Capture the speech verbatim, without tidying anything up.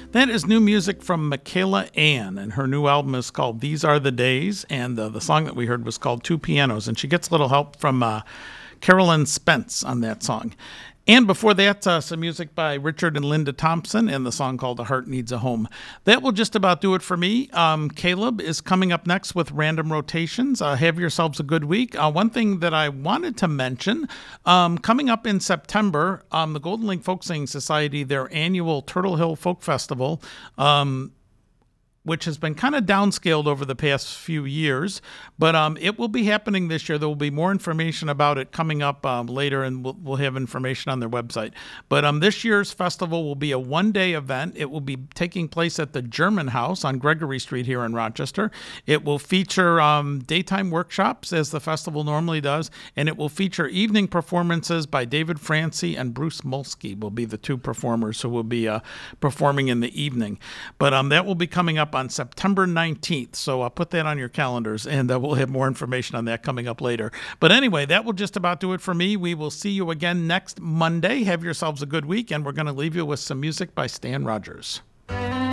That is new music from Michaela Ann, and her new album is called These Are the Days, and uh, the song that we heard was called Two Pianos, and she gets a little help from uh, Carolyn Spence on that song. And before that, uh, some music by Richard and Linda Thompson and the song called A Heart Needs a Home. That will just about do it for me. Um, Caleb is coming up next with Random Rotations. Uh, have yourselves a good week. Uh, one thing that I wanted to mention, um, coming up in September, um, the Golden Lake Folk Singing Society, their annual Turtle Hill Folk Festival, um, which has been kind of downscaled over the past few years, but um, it will be happening this year. There will be more information about it coming up um, later, and we'll, we'll have information on their website. But um, this year's festival will be a one-day event. It will be taking place at the German House on Gregory Street here in Rochester. It will feature um, daytime workshops, as the festival normally does, and it will feature evening performances by David Francie and Bruce Molsky will be the two performers who will be uh, performing in the evening. But um, that will be coming up on September nineteenth, so I'll put that on your calendars, and uh, we'll have more information on that coming up later. But anyway, that will just about do it for me. We will see you again next Monday. Have yourselves a good week, and we're going to leave you with some music by Stan Rogers.